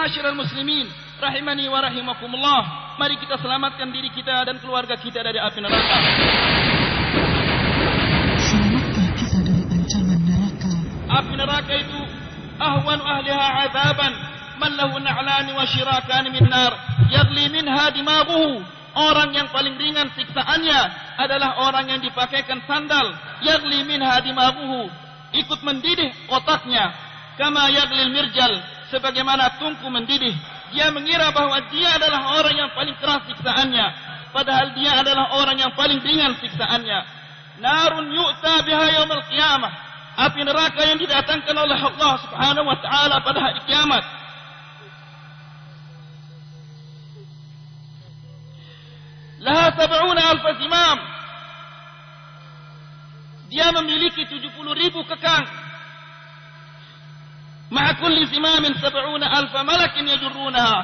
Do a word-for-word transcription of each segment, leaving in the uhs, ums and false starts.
Ma'asyiral muslimin rahimani wa rahimakumullah, mari kita selamatkan diri kita dan keluarga kita dari api neraka. Selamatkan kita dari ancaman neraka. Api neraka itu ahwanu ahliha azaban man lahu na'lani wa shirakan min nar yaghli minha dimaghuhu. Orang yang paling ringan siksaannya adalah orang yang dipakaikan sandal, yaghli minha dimaghuhu, ikut mendidih otaknya, kama yaghlil mirjal, sebagaimana tungku mendidih. Dia mengira bahwa dia adalah orang yang paling keras siksaannya, padahal dia adalah orang yang paling ringan siksaannya. Narun yu'ta biha yaumil qiyamah, api neraka yang didatangkan oleh Allah Subhanahu wa taala pada hari kiamat. Laha sab'una alfa zimam, dia memiliki tujuh puluh ribu kekang. Ma'a kulli zimamin sab'una alfa malakin yajurrunaha,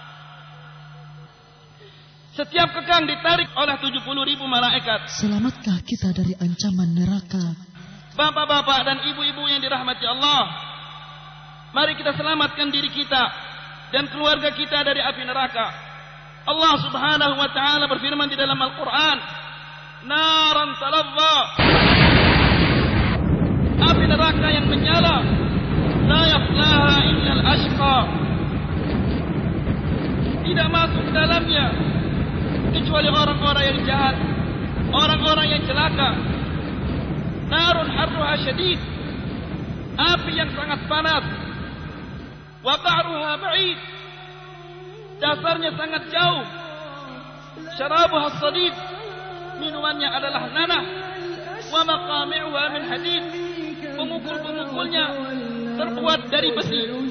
setiap kekang ditarik oleh tujuh puluh ribu malaikat. Selamatkan kita dari ancaman neraka. Bapak-bapak dan ibu-ibu yang dirahmati Allah, mari kita selamatkan diri kita dan keluarga kita dari api neraka. Allah Subhanahu wa taala berfirman di dalam Al-Qur'an, naran talazza, api neraka yang menyala, la yaslaha illa al-ashqa, tidak masuk ke dalamnya kecuali orang-orang yang jahat, orang-orang yang celaka. Narun harruha syadid, api yang sangat panas, wa qa'ruha ba'id, dasarnya sangat jauh. Syarabuha as-sadid, minumannya adalah nanah. Wa maqami'uha min hadid, pemukul-pemukulnya terbuat dari besi.